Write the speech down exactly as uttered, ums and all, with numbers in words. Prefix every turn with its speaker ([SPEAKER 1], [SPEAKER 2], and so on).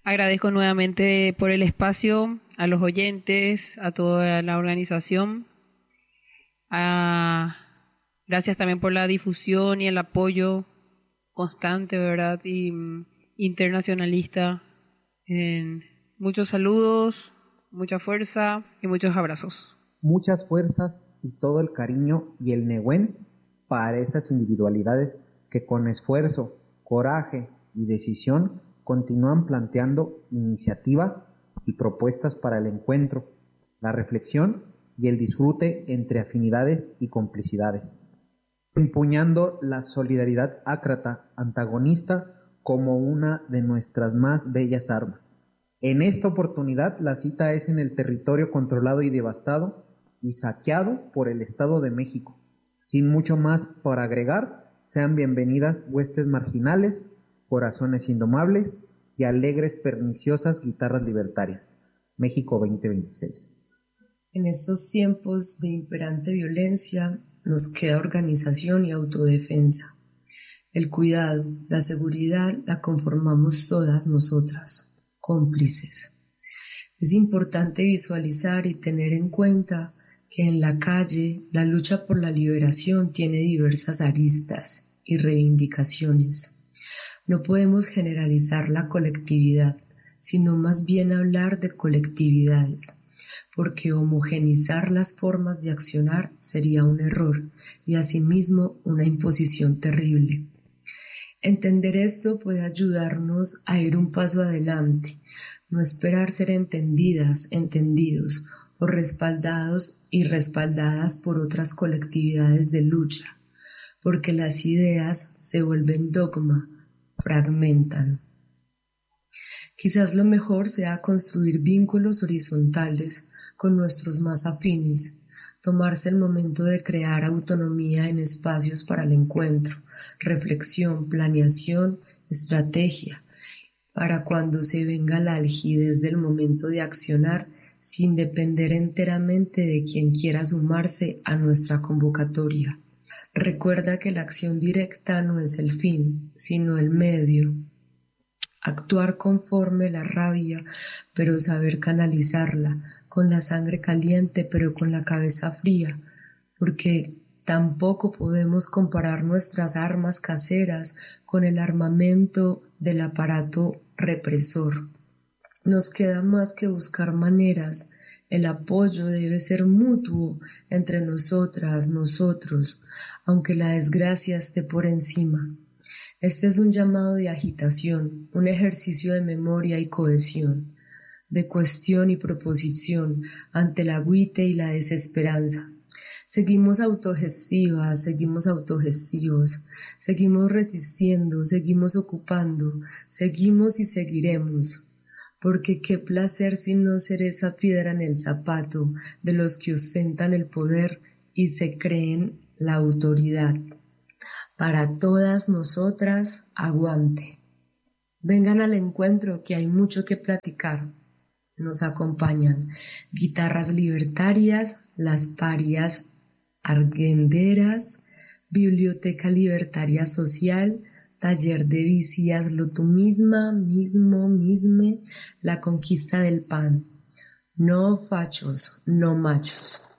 [SPEAKER 1] Agradezco nuevamente por el espacio, a los oyentes, a toda la organización. A, gracias también por la difusión y el apoyo constante, ¿verdad? Y mm, internacionalista. En muchos saludos, mucha fuerza y muchos abrazos.
[SPEAKER 2] Muchas fuerzas y todo el cariño y el Nehuen para esas individualidades que con esfuerzo, coraje y decisión continúan planteando iniciativa y propuestas para el encuentro, la reflexión y el disfrute entre afinidades y complicidades, empuñando la solidaridad ácrata antagonista como una de nuestras más bellas armas. En esta oportunidad la cita es en el territorio controlado y devastado y saqueado por el Estado de México. Sin mucho más por agregar, sean bienvenidas huestes marginales, corazones indomables y alegres perniciosas guitarras libertarias. México veinte veintiséis.
[SPEAKER 3] En estos tiempos de imperante violencia nos queda organización y autodefensa. El cuidado, la seguridad la conformamos todas nosotras, cómplices. Es importante visualizar y tener en cuenta que en la calle la lucha por la liberación tiene diversas aristas y reivindicaciones. No podemos generalizar la colectividad, sino más bien hablar de colectividades, porque homogenizar las formas de accionar sería un error y asimismo una imposición terrible. Entender esto puede ayudarnos a ir un paso adelante, no esperar ser entendidas, entendidos o respaldados y respaldadas por otras colectividades de lucha, porque las ideas se vuelven dogma, fragmentan. Quizás lo mejor sea construir vínculos horizontales con nuestros más afines, tomarse el momento de crear autonomía en espacios para el encuentro, reflexión, planeación, estrategia, para cuando se venga la algidez del momento de accionar sin depender enteramente de quien quiera sumarse a nuestra convocatoria. Recuerda que la acción directa no es el fin, sino el medio. Actuar conforme la rabia, pero saber canalizarla, con la sangre caliente, pero con la cabeza fría, porque tampoco podemos comparar nuestras armas caseras con el armamento del aparato represor. Nos queda más que buscar maneras. El apoyo debe ser mutuo entre nosotras, nosotros, aunque la desgracia esté por encima. Este es un llamado de agitación, un ejercicio de memoria y cohesión, de cuestión y proposición ante el agüite y la desesperanza. Seguimos autogestivas, seguimos autogestivos, seguimos resistiendo, seguimos ocupando, seguimos y seguiremos. Porque qué placer sino ser esa piedra en el zapato de los que ostentan el poder y se creen la autoridad. Para todas nosotras, aguante. Vengan al encuentro que hay mucho que platicar. Nos acompañan guitarras libertarias, las parias argenderas, Biblioteca Libertaria Social, Taller de Bici, hazlo tú misma, mismo, misme, la conquista del pan. No fachos, no machos.